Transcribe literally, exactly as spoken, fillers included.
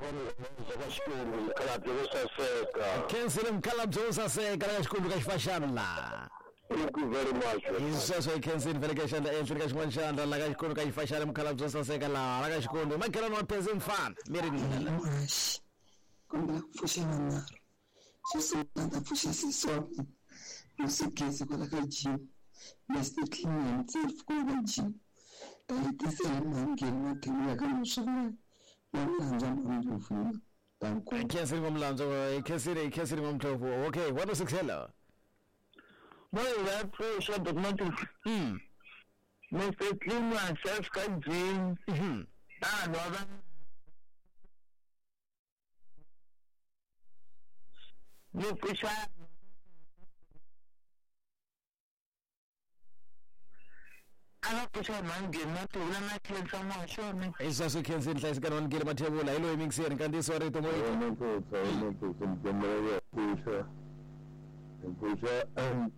Zakashukuru kalabyo usaseka. Kensile mkalabyo usaseka la Xikundu ka Xifashana. Thank you very much. Isaswe Kensile delegation da Africa Xifashana la Xikundu ka Xifashana mkalabyo usaseka la la Xikundu. Makela no peze mfana. Miri ngala. Kumba kufushana naro. Sisi nda fushisi somi. Musikezi kwa kaji. Mister Clean self kwa kaji. Talitisa mangi na timu ya kama shana. Mlanza mwanzo. Tanko. Kensile ngomlanzo, Kensile Kensile ngomtofu. Okay, one oh six hello. Well, that first shot documentary. Hmm. Mister Clean self kaji. Mhm. Ah, no other. No push up. I push up man get not to run like someone show me. Isaswe Kensile hlasi kana ngire mathebula ilo mixer kanti sorry to moyo. No, no, no, no, no, no, no, no, no, no, no, no, no, no,